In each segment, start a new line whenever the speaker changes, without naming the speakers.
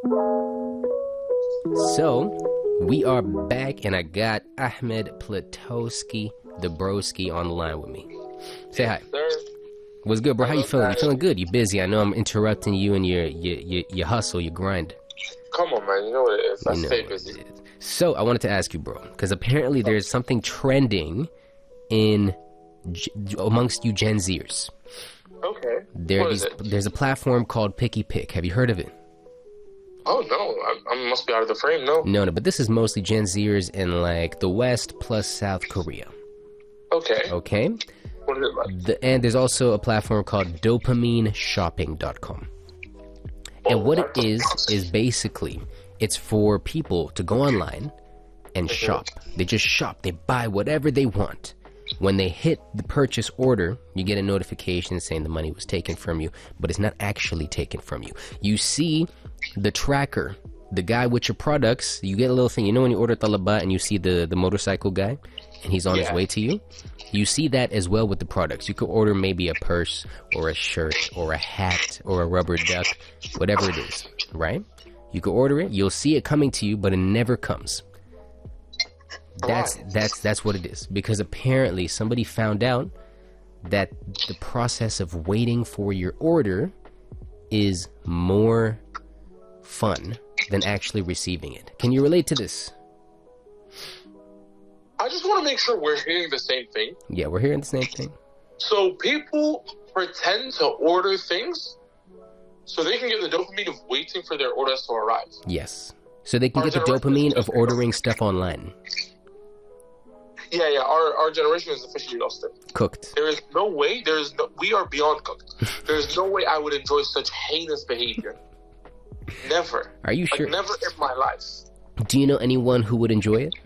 So, we are back, and I got Ahmed Platowski, the broski, on the line with me. Say hi.
Sir.
What's good, bro? How you feeling? You feeling good? You busy? I know I'm interrupting you and your hustle, your grind.
Come on, man. You know what it is. I
You know
stay
what
busy.
it is. So, I wanted to ask you, bro, because apparently there's something trending amongst you Gen Zers.
Okay. What is it?
There's a platform called Picky Pick. Have you heard of it?
Oh, no. I must be out of the frame, no?
No, but this is mostly Gen Zers in like the West plus South Korea.
Okay.
Okay?
What is it like?
And there's also a platform called dopamineshopping.com. And what it is basically, it's for people to go online and shop. They just shop. They buy whatever they want. When they hit the purchase order, you get a notification saying the money was taken from you, but it's not actually taken from you. You see the tracker, the guy with your products. You get a little thing. You know when you order talabat and you see the motorcycle guy and he's on his way to you? You see that as well with the products. You could order maybe a purse or a shirt or a hat or a rubber duck, whatever it is, right? You could order it. You'll see it coming to you, but it never comes. That's what it is, because apparently somebody found out that the process of waiting for your order is more fun than actually receiving it. Can you relate to this?
I just want to make sure we're hearing the same thing.
Yeah, we're hearing the same thing.
So people pretend to order things so they can get the dopamine of waiting for their orders to arrive.
Yes. So they can get the dopamine of ordering stuff online.
Yeah. Our generation is officially lost it.
Cooked.
There is no way. We are beyond cooked. There's no way I would enjoy such heinous behavior. Never.
Are you sure?
Never in my life.
Do you know anyone who would enjoy it?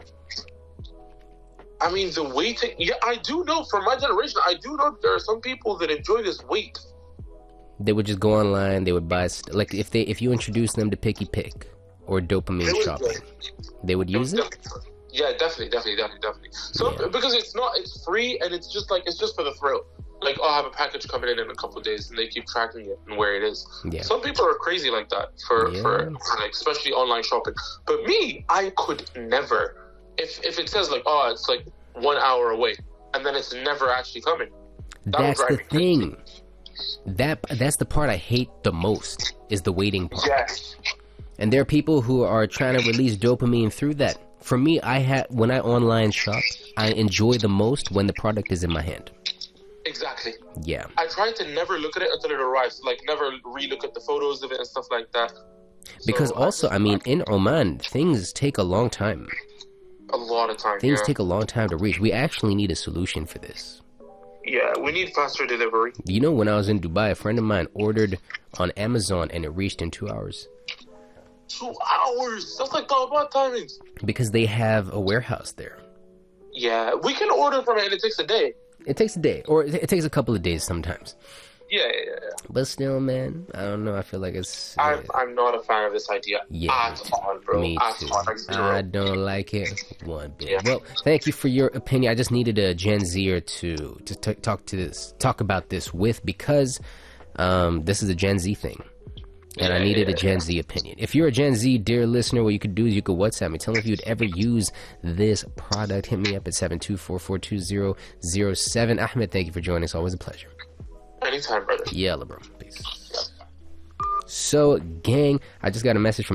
I mean, the waiting. Yeah, I do know. From my generation, I do know there are some people that enjoy this wait.
They would just go online. They would buy like if you introduce them to Picky Pick or dopamine shopping, they would use it.
Yeah, definitely. So because it's free and it's just for the thrill. Like, I'll have a package coming in a couple of days, and they keep tracking it and where it is. Yeah. Some people are crazy like that for like, especially online shopping. But me, I could never. If it says like, oh, it's like 1 hour away, and then it's never actually coming.
That's the thing. That's the part I hate the most, is the waiting part.
Yes.
And there are people who are trying to release dopamine through that. For me, when I online shop, I enjoy the most when the product is in my hand.
Exactly.
Yeah.
I try to never look at it until it arrives. Like, never re-look at the photos of it and stuff like that.
Because also, I mean, in Oman, things take a long time.
A lot of time.
Things take a long time to reach. We actually need a solution for this.
Yeah, we need faster delivery.
You know, when I was in Dubai, a friend of mine ordered on Amazon and it reached in 2 hours.
2 hours? That's like Talabat timings.
Because they have a warehouse there.
Yeah, we can order from it and it takes a day.
It takes a day, or it takes a couple of days sometimes.
Yeah.
But still, man, I don't know. I feel like it's...
I'm not a fan of this idea at all, bro.
Me too. I don't like it one bit. Yeah. Well, thank you for your opinion. I just needed a Gen Zer to talk about this with, because this is a Gen Z thing. And I needed a Gen Z opinion. If you're a Gen Z, dear listener, what you could do is you could WhatsApp me. Tell me if you'd ever use this product. Hit me up at 724-420-07. Ahmed, thank you for joining us. Always a pleasure.
Anytime, brother.
Yeah, bro. Peace. So, gang, I just got a message from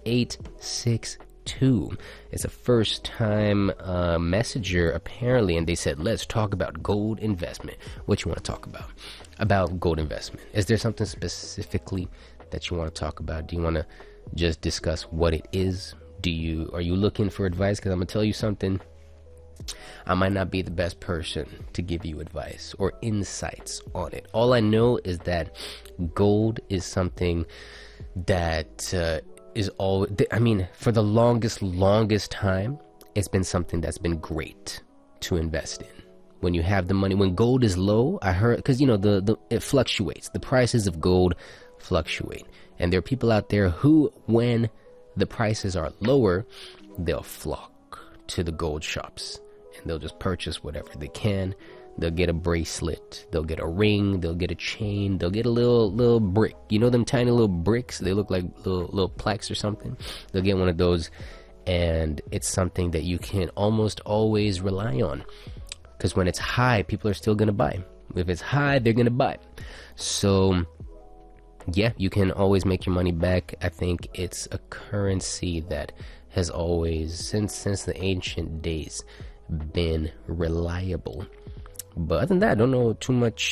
8862. It's a first-time messenger, apparently, and they said, let's talk about gold investment. What you want to talk about? About gold investment. Is there something specifically that you want to talk about? Do you want to just discuss what it is? Are you looking for advice? Because I'm going to tell you something. I might not be the best person to give you advice or insights on it. All I know is that gold is something that is all. I mean, for the longest time, it's been something that's been great to invest in. When you have the money, when gold is low, I heard, because you know it fluctuates. The prices of gold fluctuate, and there are people out there who, when the prices are lower, they'll flock to the gold shops and they'll just purchase whatever they can they'll get a bracelet, they'll get a ring, they'll get a chain, they'll get a little brick. You know them tiny little bricks? They look like little plaques or something. They'll get one of those, and it's something that you can almost always rely on. Because when it's high, people are still going to buy. If it's high, they're going to buy. So, yeah, you can always make your money back. I think it's a currency that has always, since the ancient days, been reliable. But other than that, I don't know too much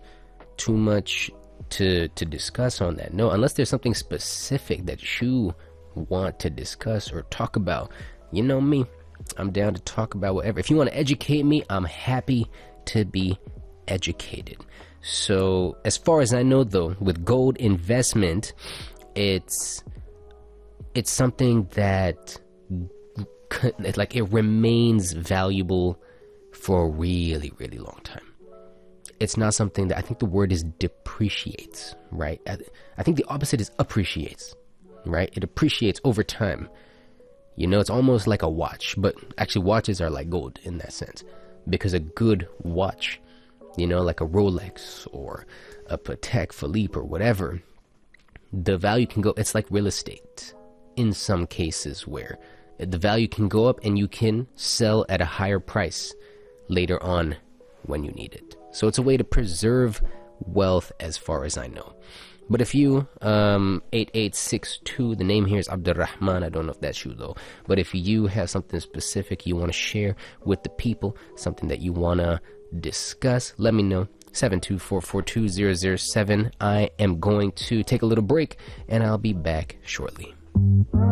to discuss on that. No, unless there's something specific that you want to discuss or talk about. You know me, I'm down to talk about whatever. If you want to educate me, I'm happy to be educated. So as far as I know, though, with gold investment, it's something that like it remains valuable for a really, really long time. It's not something that, I think the word is depreciates, right? I think the opposite is appreciates, right? It appreciates over time. You know, it's almost like a watch, but actually watches are like gold in that sense, because a good watch, you know, like a Rolex or a Patek Philippe or whatever, the value can go, it's like real estate in some cases where the value can go up and you can sell at a higher price later on when you need it. So it's a way to preserve wealth as far as I know. But if you, 8862, the name here is Abdurrahman. I don't know if that's you though. But if you have something specific you want to share with the people, something that you want to discuss, let me know. 724420007. I am going to take a little break and I'll be back shortly.